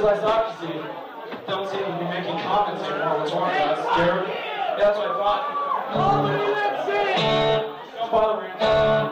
what I thought, because they don't seem to be making comments anymore. What's wrong? That's scared. That's what I thought. Don't bother me.